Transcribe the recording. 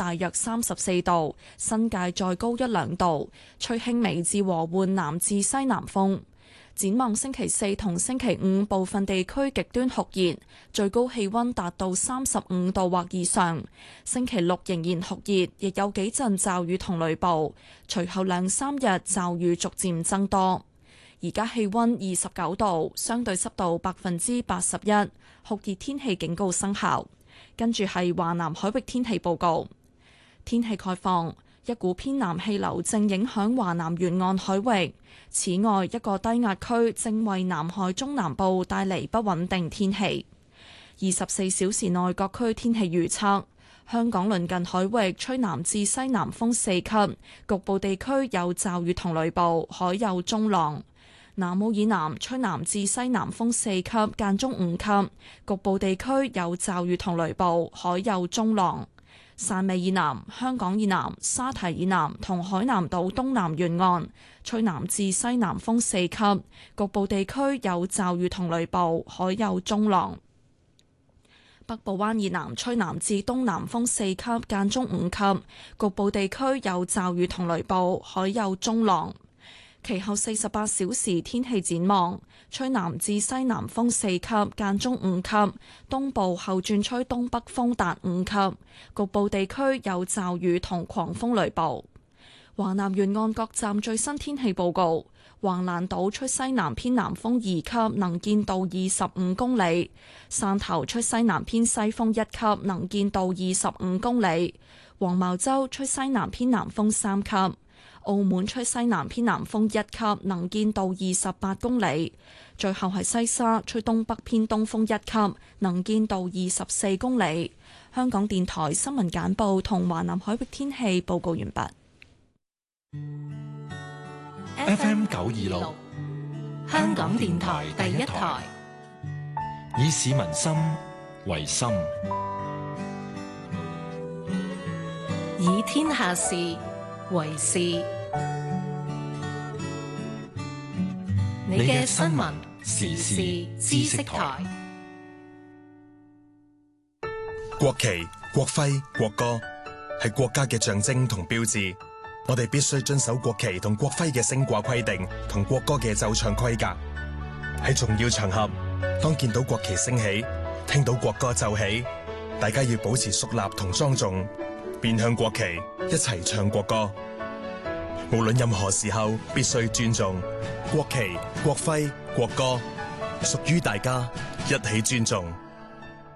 大約34度，新界再高1-2度，吹輕微至和緩南至西南風。展望星期四同星期五，部分地區極端酷熱，最高氣溫達到35度或以上。星期六仍然酷熱，亦有幾陣驟雨同雷暴。隨後2-3日驟雨逐漸增多。而家氣溫29度，相對濕度81%，酷熱天氣警告生效。跟住係華南海域天氣報告。天氣概況。一股偏南氣流正影響華南沿岸海域，此外一個低壓區正為南海中南部帶嚟不穩定天氣。24小時內各區天氣預測：香港鄰近海域吹南至西南風4級，局部地區有驟雨同雷暴，海有中浪。南澳以南吹南至西南風4級，間中5級，局部地區有驟雨同雷暴，海有中浪。汕尾以南、香港以南、沙堤以南同海南島東南沿岸吹南至西南風4級，局部地區有驟雨同雷暴，海有中浪。北部灣以南吹南至東南風4級，間中5級，局部地區有驟雨同雷暴，海有中浪。其後48小時天氣展望：吹南至西南風4級，間中5級，東部後轉吹東北風達5級，局部地區有驟雨同狂風雷暴。華南沿岸各站最新天氣報告：橫瀾島吹西南偏南風2級，能見度25公里；汕頭吹西南偏西風1級，能見度25公里；黃茅洲吹西南偏南風3級。澳門吹西南偏南風1級，能見度28公里。最後係西沙吹東北偏東風1級，能見度24公里。香港電台新聞簡報同華南海域天氣報告完畢。 FM 926，香港電台第一台，以市民心為心， 以天下事為事。你嘅新聞時事知識台。 國旗、國徽、國歌係國家嘅象徵同標誌，我哋必須遵守國旗同國徽嘅升掛規定同國歌嘅奏唱規格。喺重要場合，當見到國旗升起，聽到國歌奏起，大家要保持肅立同莊重，面向國旗一齊唱國歌。無論任何時候，必須尊重國旗、國徽、國歌，屬於大家，一起尊重。